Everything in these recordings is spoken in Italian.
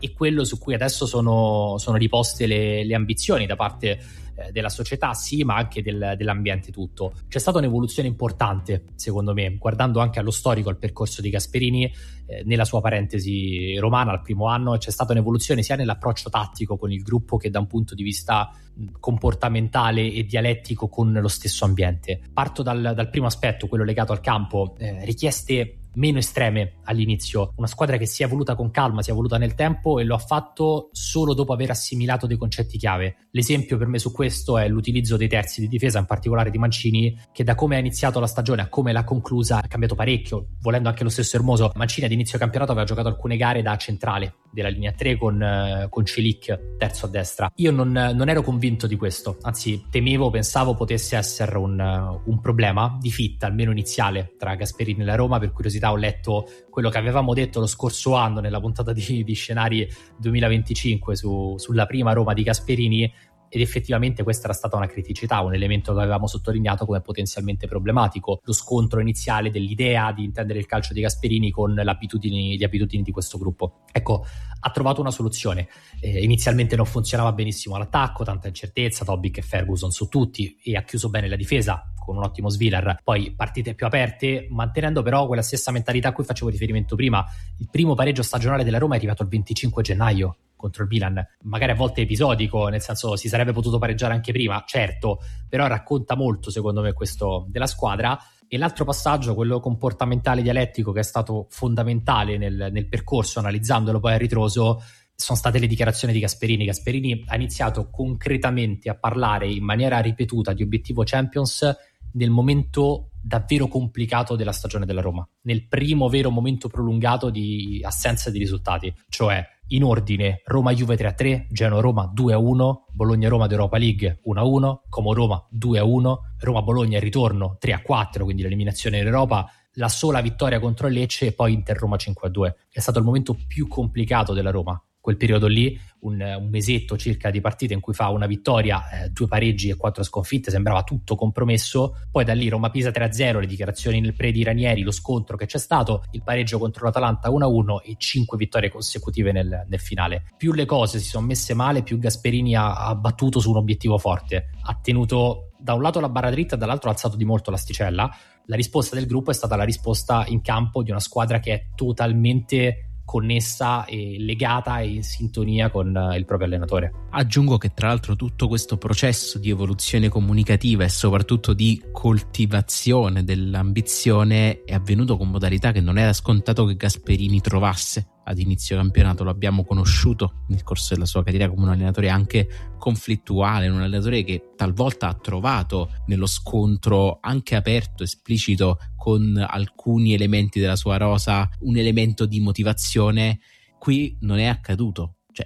e quello su cui adesso sono riposte le ambizioni da parte della società, sì, ma anche dell'ambiente tutto. C'è stata un'evoluzione importante, secondo me, guardando anche allo storico, al percorso di Gasperini nella sua parentesi romana al primo anno. C'è stata un'evoluzione sia nell'approccio tattico con il gruppo che da un punto di vista comportamentale e dialettico con lo stesso ambiente. Parto dal primo aspetto, quello legato al campo, richieste meno estreme all'inizio, una squadra che si è evoluta con calma, si è evoluta nel tempo e lo ha fatto solo dopo aver assimilato dei concetti chiave. L'esempio per me su questo è l'utilizzo dei terzi di difesa, in particolare di Mancini, che da come ha iniziato la stagione a come l'ha conclusa ha cambiato parecchio. Volendo anche lo stesso Hermoso, Mancini ad inizio campionato aveva giocato alcune gare da centrale della linea 3 con Celic terzo a destra. Io non ero convinto di questo, anzi pensavo potesse essere un problema di fit, almeno iniziale, tra Gasperini e la Roma. Per curiosità ho letto quello che avevamo detto lo scorso anno nella puntata di Scenari 2025 sulla prima Roma di Gasperini, ed effettivamente questa era stata una criticità, un elemento che avevamo sottolineato come potenzialmente problematico, lo scontro iniziale dell'idea di intendere il calcio di Gasperini con le abitudini di questo gruppo. Ecco, ha trovato una soluzione. Inizialmente non funzionava benissimo l'attacco, tanta incertezza, Dobbik e Ferguson su tutti, e ha chiuso bene la difesa con un ottimo Svilar. Poi partite più aperte, mantenendo però quella stessa mentalità a cui facevo riferimento prima. Il primo pareggio stagionale della Roma è arrivato il 25 gennaio contro il Milan, magari a volte episodico, nel senso si sarebbe potuto pareggiare anche prima, certo, però racconta molto secondo me questo della squadra. E l'altro passaggio, quello comportamentale dialettico, che è stato fondamentale nel percorso, analizzandolo poi a ritroso, sono state le dichiarazioni di Gasperini. Gasperini ha iniziato concretamente a parlare in maniera ripetuta di obiettivo Champions nel momento davvero complicato della stagione della Roma, nel primo vero momento prolungato di assenza di risultati, cioè in ordine Roma-Juve 3-3, Genoa-Roma 2-1, Bologna-Roma d'Europa League 1-1, Como-Roma 2-1, Roma-Bologna il ritorno 3-4, quindi l'eliminazione in Europa, la sola vittoria contro il Lecce e poi Inter-Roma 5-2. È stato il momento più complicato della Roma, quel periodo lì, un mesetto circa di partite in cui fa una vittoria, 2 pareggi e 4 sconfitte, sembrava tutto compromesso. Poi da lì Roma-Pisa 3-0, le dichiarazioni nel pre di Ranieri, lo scontro che c'è stato, il pareggio contro l'Atalanta 1-1 e 5 vittorie consecutive nel finale. Più le cose si sono messe male, più Gasperini ha battuto su un obiettivo forte, ha tenuto da un lato la barra dritta, dall'altro ha alzato di molto l'asticella. La risposta del gruppo è stata la risposta in campo di una squadra che è totalmente connessa e legata e in sintonia con il proprio allenatore. Aggiungo che tra l'altro tutto questo processo di evoluzione comunicativa e soprattutto di coltivazione dell'ambizione è avvenuto con modalità che non era scontato che Gasperini trovasse ad inizio campionato. Lo abbiamo conosciuto nel corso della sua carriera come un allenatore anche conflittuale, un allenatore che talvolta ha trovato nello scontro anche aperto, esplicito con alcuni elementi della sua rosa un elemento di motivazione. Qui non è accaduto. Cioè,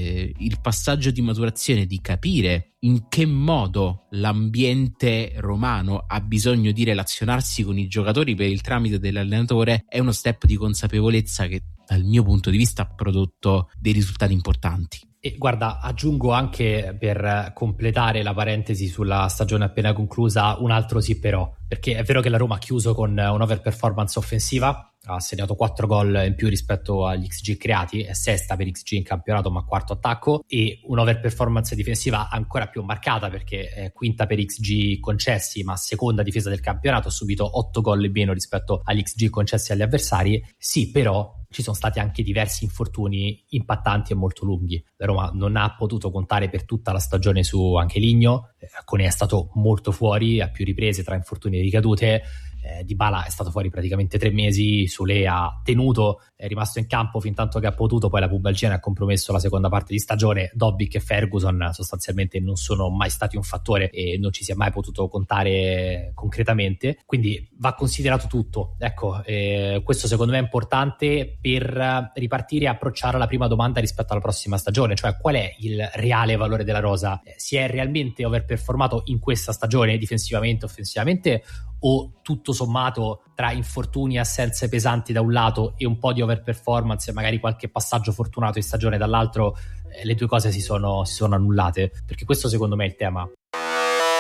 il passaggio di maturazione, di capire in che modo l'ambiente romano ha bisogno di relazionarsi con i giocatori per il tramite dell'allenatore, è uno step di consapevolezza che dal mio punto di vista ha prodotto dei risultati importanti. E guarda, aggiungo anche, per completare la parentesi sulla stagione appena conclusa, un altro sì però, perché è vero che la Roma ha chiuso con un'overperformance offensiva, ha segnato 4 gol in più rispetto agli XG creati, è sesta per XG in campionato ma quarto attacco, e un'overperformance difensiva ancora più marcata perché è quinta per XG concessi ma seconda difesa del campionato, ha subito 8 gol in meno rispetto agli XG concessi agli avversari. Sì, però ci sono stati anche diversi infortuni impattanti e molto lunghi. La Roma non ha potuto contare per tutta la stagione su Angeligno, Koné è stato molto fuori a più riprese tra infortuni e ricadute, Dybala è stato fuori praticamente 3 mesi, Soulé ha tenuto, è rimasto in campo fin tanto che ha potuto, poi la pubalgia ha compromesso la seconda parte di stagione. Dobbik e Ferguson sostanzialmente non sono mai stati un fattore e non ci si è mai potuto contare concretamente, quindi va considerato tutto. Ecco, questo secondo me è importante per ripartire e approcciare la prima domanda rispetto alla prossima stagione, cioè qual è il reale valore della rosa? Si è realmente overperformato in questa stagione difensivamente, offensivamente, o tutto sommato tra infortuni e assenze pesanti da un lato e un po' di overperformance e magari qualche passaggio fortunato in stagione dall'altro, le due cose si sono annullate? Perché questo secondo me è il tema.